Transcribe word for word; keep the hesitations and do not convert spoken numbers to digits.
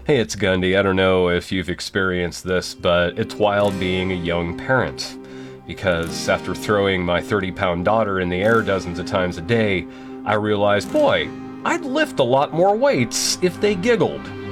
Hey, it's Gundy. I don't know if you've experienced this, but it's wild being a young parent. Because after throwing my thirty pound daughter in the air dozens of times a day, I realized, boy, I'd lift a lot more weights if they giggled.